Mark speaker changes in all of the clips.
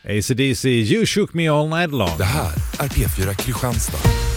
Speaker 1: AC/DC, You Shook Me All Night Long.
Speaker 2: Det här är P4 Kristianstad.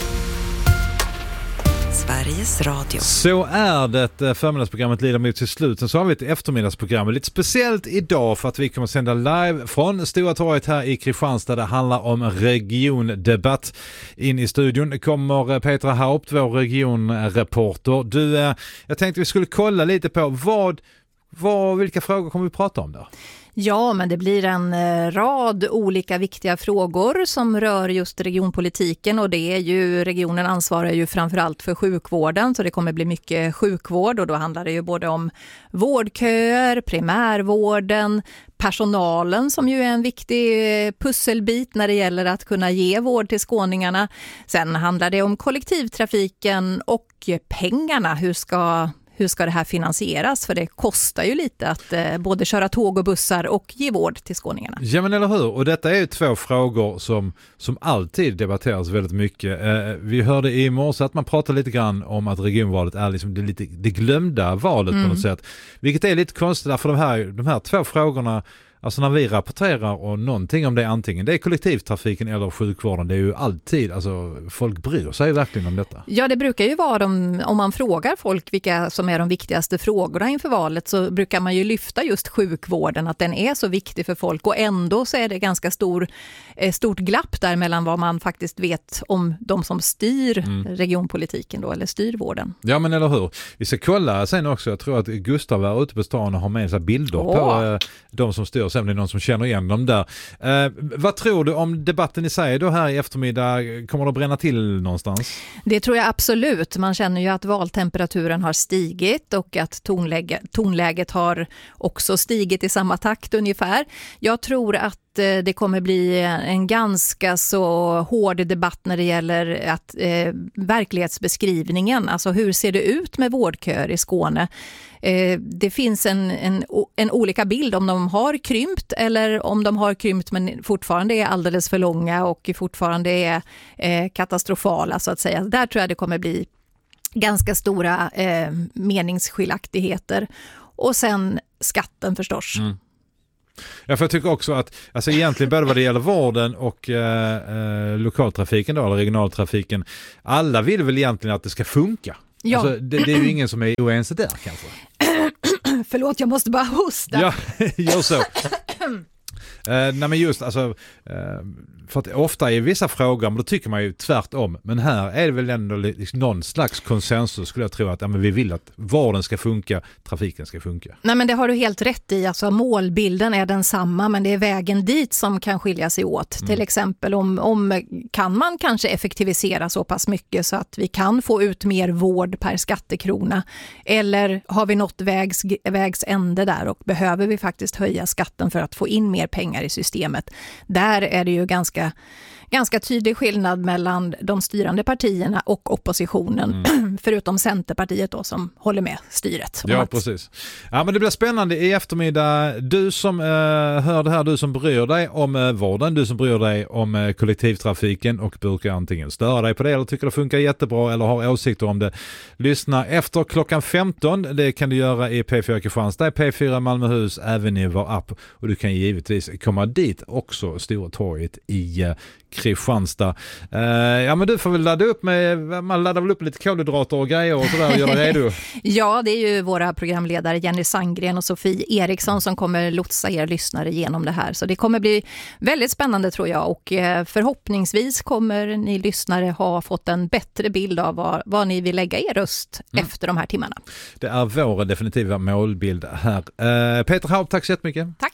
Speaker 3: Sveriges Radio.
Speaker 1: Så är det, förmiddagsprogrammet lider mot till slut. Sen så har vi ett eftermiddagsprogram, lite speciellt idag för att vi kommer sända live från Stora torget här i Kristianstad. Det handlar om regiondebatt. In i studion kommer Petra Haupt, vår regionreporter. Jag tänkte vi skulle kolla lite på vilka frågor kommer vi prata om där?
Speaker 4: Ja, men det blir en rad olika viktiga frågor som rör just regionpolitiken, och det är ju, regionen ansvarar ju framförallt för sjukvården, så det kommer bli mycket sjukvård, och då handlar det ju både om vårdköer, primärvården, personalen som ju är en viktig pusselbit när det gäller att kunna ge vård till skåningarna. Sen handlar det om kollektivtrafiken och pengarna, hur ska det här finansieras? För det kostar ju lite att både köra tåg och bussar och ge vård till skåningarna. Ja, men eller hur? Och detta är ju två frågor som alltid debatteras väldigt mycket. Vi hörde i morse att man pratar lite grann om att regionvalet är liksom det glömda valet på något sätt. Vilket är lite konstigt, för de här två frågorna, alltså när vi rapporterar och någonting om det, antingen det är kollektivtrafiken eller sjukvården, det är ju alltid, alltså folk bryr sig verkligen om detta. Ja, det brukar ju vara om man frågar folk vilka som är de viktigaste frågorna inför valet, så brukar man ju lyfta just sjukvården, att den är så viktig för folk, och ändå så är det ganska stort glapp där mellan vad man faktiskt vet om de som styr regionpolitiken då, eller styr vården. Ja, men eller hur? Vi ska kolla sen också, jag tror att Gustav är ute på stan och har med sig bilder på de som styr. Sen är det någon som känner igen dem där. Vad tror du om debatten i sig då här i eftermiddag? Kommer det att bränna till någonstans? Det tror jag absolut. Man känner ju att valtemperaturen har stigit och att tonläget har också stigit i samma takt ungefär. Jag tror att det kommer bli en ganska så hård debatt när det gäller att verklighetsbeskrivningen, alltså hur ser det ut med vårdköer i Skåne? Det finns en olika bild om de har krympt eller om de har krympt men fortfarande är alldeles för långa och fortfarande är katastrofala så att säga. Där tror jag det kommer bli ganska stora meningsskiljaktigheter. Och sen skatten förstås. Ja, för jag tycker också att alltså egentligen både vad det gäller vården och lokaltrafiken då, eller regionaltrafiken, alla vill väl egentligen att det ska funka. Ja. Alltså, det är ju ingen som är oense där kanske. Förlåt, jag måste bara hosta.
Speaker 1: Ja, gör så. Nej, men just alltså, för att ofta i vissa frågor, men då tycker man ju tvärtom, men här är det väl ändå liksom någon slags konsensus, skulle jag tro, att men vi vill att vården ska funka, trafiken ska funka. Nej, men det har du helt rätt i, alltså målbilden är densamma, men det är vägen dit som kan skilja sig åt. Till exempel om kan man kanske effektivisera så pass mycket så att vi kan få ut mer vård per skattekrona, eller har vi nått vägs ände där och behöver vi faktiskt höja skatten för att få in mer pengar i systemet. Där är det ju ganska tydlig skillnad mellan de styrande partierna och oppositionen, förutom Centerpartiet då som håller med styret. Ja, precis. Ja, men det blir spännande i eftermiddag. Du som hör det här, du som bryr dig om vården, du som bryr dig om kollektivtrafiken och brukar antingen störa dig på det eller tycker det funkar jättebra eller har åsikter om det. Lyssna efter klockan 15. Det kan du göra i P4 Kristianstad, P4 Malmöhus, även i vår app. Och du kan givetvis komma dit också, Stora torget i Kristianstad. Ja, men du får väl ladda upp man laddar väl upp lite kolhydrater och grejer och sådär och gör det redo. Ja, det är ju våra programledare Jenny Sandgren och Sofie Eriksson som kommer lotsa er lyssnare genom det här. Så det kommer bli väldigt spännande tror jag, och förhoppningsvis kommer ni lyssnare ha fått en bättre bild av vad ni vill lägga er röst efter de här timmarna. Det är vår definitiva målbild här. Petra Haupt, tack så jättemycket. Tack.